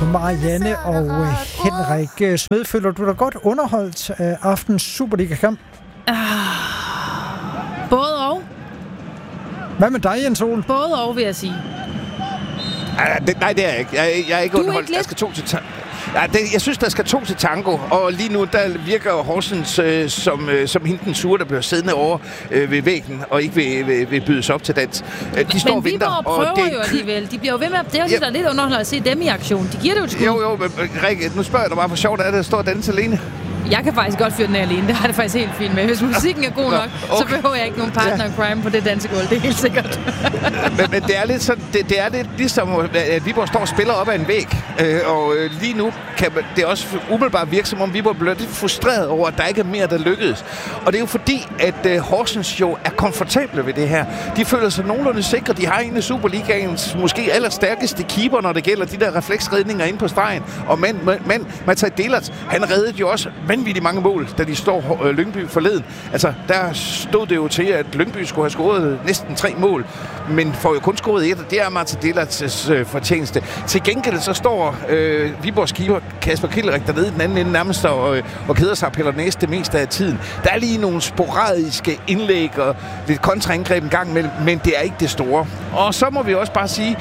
Marianne og Henrik Smed. Føler du dig godt underholdt af aftens Superliga-kamp? Både og. Hvad med dig, Jens Ole? Både og, vil jeg sige. Nej, det er jeg ikke. Jeg er ikke underholdt. Der skal to til jeg synes, der skal to til tango, og lige nu der virker Horsens som hende den sure, der bliver siddende over ved væggen, og ikke vil bydes op til dans. De står og venter. Men Viborg prøver jo alligevel. De bliver jo ved med at... Det er jo lidt underholdende at se dem i aktion. De giver det jo et skud. Jo, men Rikke, nu spørger jeg dig bare, hvor sjovt er det at stå og danse alene? Jeg kan faktisk godt fyre den alene. Det har det faktisk helt fint med. Hvis musikken er god nok, så behøver jeg ikke nogen partner in crime på det dansegulv. Det er helt sikkert. men det er lidt sådan, det er lidt ligesom, at Viborg står og spiller op ad en væg. Og lige nu kan det også umiddelbart virke, som om Viborg bliver lidt frustreret over, at der ikke er mere, der lykkedes. Og det er jo fordi, at Horsens jo er komfortable ved det her. De føler sig nogenlunde sikre. De har en af Superligaens måske allerstærkeste keeper, når det gælder de der refleksredninger inde på stregen. Og Matej Delert, han reddede jo også vanvittigt mange mål, da de står Lyngby forleden. Altså, der stod det jo til, at Lyngby skulle have scoret næsten 3 mål, men får jo kun scoret 1, og det er Matej Delerts fortjeneste. Til gengæld så står Viborgs keeper Kasper Kildrik dernede i den anden ende nærmest og keder sig og piller næste det meste af tiden. Der er lige nogle sporadiske indlæg og lidt kontraangreb en gang imellem, men det er ikke det store. Og så må vi også bare sige,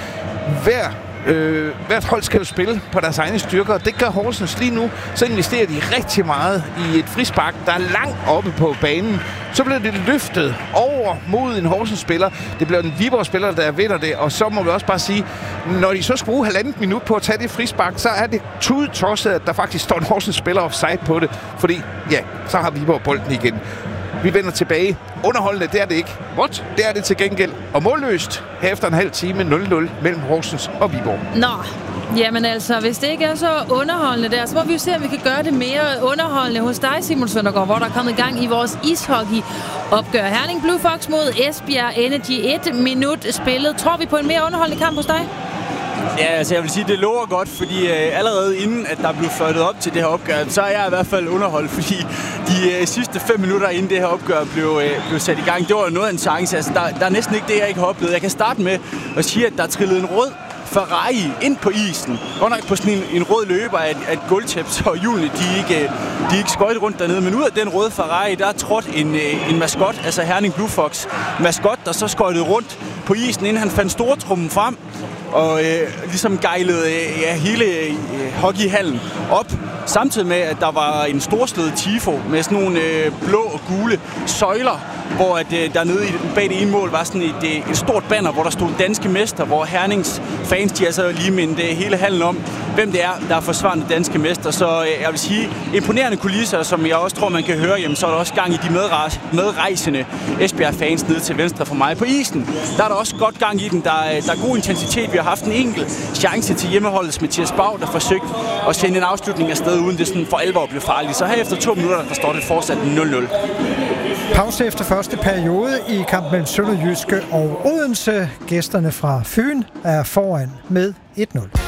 hvert hold skal jo spille på deres egne styrker, og det gør Horsens lige nu. Så investerer de rigtig meget i et frispark, der er langt oppe på banen. Så bliver det løftet over mod en Horsens-spiller. Det bliver en Viborg-spiller, der vinder det, og så må vi også bare sige, når de så skal bruge 1,5 minut på at tage det frispark, så er det tudetosset, at der faktisk står en Horsens-spiller offside på det, fordi ja, så har Viborg bolden igen. Vi vender tilbage. Underholdende, det er det ikke. What? Det er det til gengæld. Og målløst her efter en halv time 0-0 mellem Horsens og Viborg. Nå, jamen altså, hvis det ikke er så underholdende der, så må vi jo se, om vi kan gøre det mere underholdende hos dig, Simon Søndergaard, hvor der er kommet i gang i vores ishockey-opgør. Herning Blue Fox mod Esbjerg Energy. 1 minut spillet. Tror vi på en mere underholdende kamp hos dig? Ja, altså jeg vil sige, det lover godt, fordi allerede inden, at der blev fløjtet op til det her opgør, så er jeg i hvert fald underholdt, fordi de sidste 5 minutter inden det her opgør blev sat i gang, det var noget af en chance. Altså, der er næsten ikke det, jeg ikke har oplevet. Jeg kan starte med at sige, at der er trillet en rød Ferrari ind på isen. Godt nok på sådan en rød løber af gulvtæppe, så hjulene de ikke skøjt rundt dernede. Men ud af den røde Ferrari, der er trådt en maskot, altså Herning Blue Fox maskot, der så skøjtede rundt på isen, inden han fandt stortrummen frem og ligesom gejlede hele hockeyhallen op. Samtidig med, at der var en storslået tifo med sådan nogle blå og gule søjler, hvor at, dernede bag det ene mål var sådan et stort banner, hvor der stod danske mester, hvor Hernings fans, de altså lige mindte hele hallen om, hvem det er, der er forsvarende danske mester. Så jeg vil sige, imponerende kulisser, som jeg også tror, man kan høre, jamen, så er der også gang i de medrejsende Esbjerg-fans nede til venstre for mig. På isen, der er der også godt gang i den. Der er god intensitet. Vi har haft en enkelt chance til hjemmeholdets Mathias Bau, der forsøgte at sende en afslutning afsted, uden det sådan for alvor blev farligt. Så her efter 2 minutter, der står det fortsat 0-0. Pause efter første periode i kampen mellem Sønderjyske og Odense. Gæsterne fra Fyn er foran med 1-0.